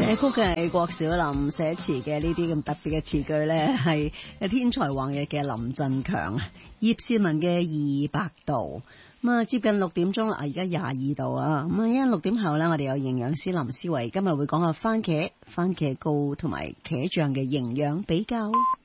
曲嘅係郭小霖寫詞嘅，呢啲咁特別嘅詞句呢，係天才橫溢嘅林振強、葉倩文嘅200度。咁啊，接近6點鐘啦，而家22度啊。咁啊，因為6點後呢，我哋有營養師林思維，今日會講下番茄膏同埋茄醬嘅營養比較。